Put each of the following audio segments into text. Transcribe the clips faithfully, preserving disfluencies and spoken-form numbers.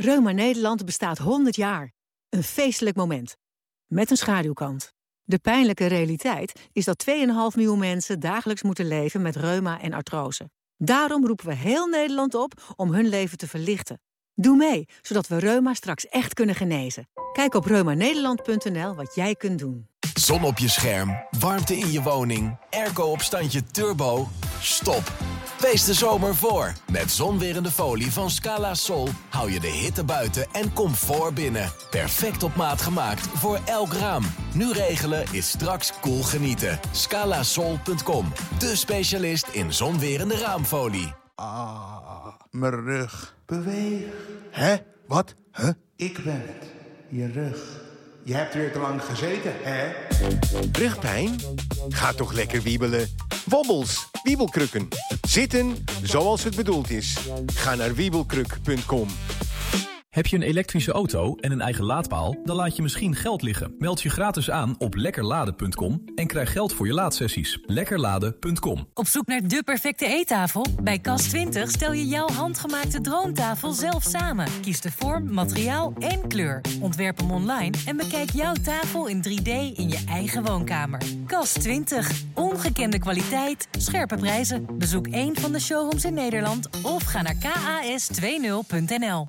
Reuma Nederland bestaat honderd jaar. Een feestelijk moment. Met een schaduwkant. De pijnlijke realiteit is dat twee komma vijf miljoen mensen dagelijks moeten leven met reuma en artrose. Daarom roepen we heel Nederland op om hun leven te verlichten. Doe mee, zodat we reuma straks echt kunnen genezen. Kijk op reumanederland punt n l wat jij kunt doen. Zon op je scherm, warmte in je woning, airco op standje turbo. Stop. Wees de zomer voor. Met zonwerende folie van Scala Sol hou je de hitte buiten en comfort binnen. Perfect op maat gemaakt voor elk raam. Nu regelen is straks cool genieten. scala sol punt com, de specialist in zonwerende raamfolie. Ah, mijn rug. Beweeg. Hè? Wat? Huh? Ik ben het. Je rug. Je hebt weer te lang gezeten, hè? Rugpijn? Ga toch lekker wiebelen. Wobbels, wiebelkrukken. Zitten zoals het bedoeld is. Ga naar wiebelkruk punt com. Heb je een elektrische auto en een eigen laadpaal? Dan laat je misschien geld liggen. Meld je gratis aan op lekkerladen punt com en krijg geld voor je laadsessies. lekkerladen punt com. Op zoek naar de perfecte eettafel? Bij Kas twintig stel je jouw handgemaakte droomtafel zelf samen. Kies de vorm, materiaal en kleur. Ontwerp hem online en bekijk jouw tafel in drie D in je eigen woonkamer. Kas twintig. Ongekende kwaliteit, scherpe prijzen. Bezoek één van de showrooms in Nederland of ga naar kas twintig punt n l.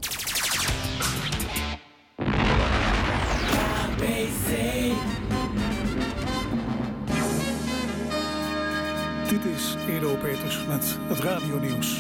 Dit is Edo Peters met het radionieuws.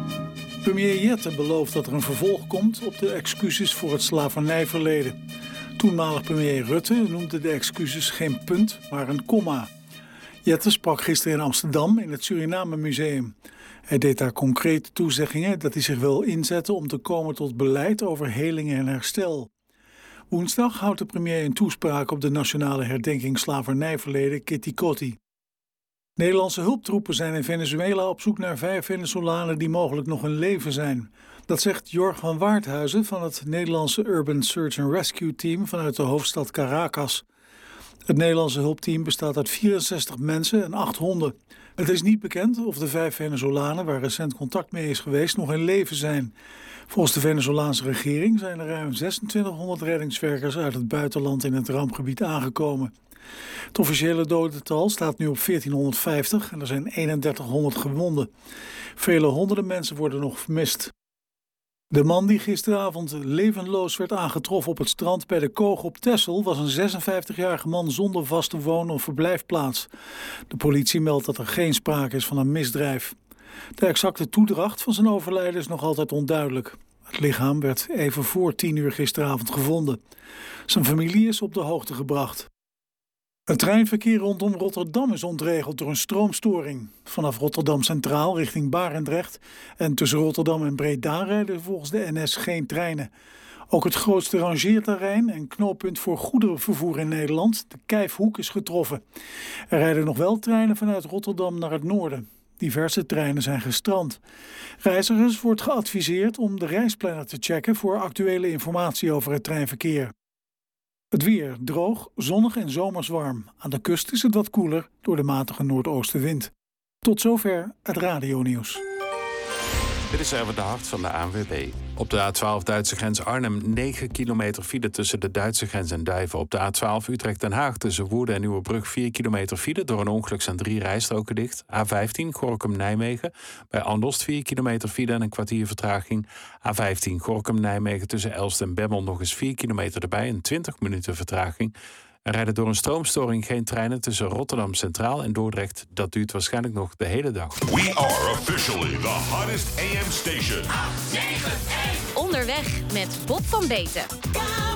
Premier Jette belooft dat er een vervolg komt op de excuses voor het slavernijverleden. Toenmalig premier Rutte noemde de excuses geen punt, maar een komma. Jette sprak gisteren in Amsterdam in het Suriname Museum. Hij deed daar concrete toezeggingen dat hij zich wil inzetten om te komen tot beleid over heling en herstel. Woensdag houdt de premier een toespraak op de nationale herdenking slavernijverleden Kitty Kotti. Nederlandse hulptroepen zijn in Venezuela op zoek naar vijf Venezolanen die mogelijk nog in leven zijn. Dat zegt Jorg van Waardhuizen van het Nederlandse Urban Search and Rescue Team vanuit de hoofdstad Caracas. Het Nederlandse hulpteam bestaat uit vierenzestig mensen en acht honden. Het is niet bekend of de vijf Venezolanen waar recent contact mee is geweest nog in leven zijn. Volgens de Venezolaanse regering zijn er ruim zesentwintighonderd reddingswerkers uit het buitenland in het rampgebied aangekomen. Het officiële dodental staat nu op veertienhonderdvijftig en er zijn eenendertighonderd gewonden. Vele honderden mensen worden nog vermist. De man die gisteravond levenloos werd aangetroffen op het strand bij de Koog op Texel was een zesenvijftigjarige man zonder vaste woon- of verblijfplaats. De politie meldt dat er geen sprake is van een misdrijf. De exacte toedracht van zijn overlijden is nog altijd onduidelijk. Het lichaam werd even voor tien uur gisteravond gevonden. Zijn familie is op de hoogte gebracht. Het treinverkeer rondom Rotterdam is ontregeld door een stroomstoring. Vanaf Rotterdam Centraal richting Barendrecht en tussen Rotterdam en Breda rijden volgens de N S geen treinen. Ook het grootste rangeerterrein en knooppunt voor goederenvervoer in Nederland, de Kijfhoek, is getroffen. Er rijden nog wel treinen vanuit Rotterdam naar het noorden. Diverse treinen zijn gestrand. Reizigers wordt geadviseerd om de reisplanner te checken voor actuele informatie over het treinverkeer. Het weer droog, zonnig en zomers warm. Aan de kust is het wat koeler door de matige noordoostenwind. Tot zover het radionieuws. Dit is Erwin de Hart van de A N W B. Op de A twaalf Duitse grens Arnhem negen kilometer file tussen de Duitse grens en Duiven. Op de A twaalf Utrecht-Den Haag tussen Woerden en Nieuwebrug vier kilometer file. Door een ongeluk zijn drie rijstroken dicht. A vijftien Gorinchem-Nijmegen. Bij Andelst vier kilometer file en een kwartier vertraging. A vijftien Gorinchem-Nijmegen tussen Elst en Bemmel nog eens vier kilometer erbij en twintig minuten vertraging. Er rijden door een stroomstoring geen treinen tussen Rotterdam Centraal en Dordrecht. Dat duurt waarschijnlijk nog de hele dag. We are officially the hottest A M station. Onderweg met Bob van Beten.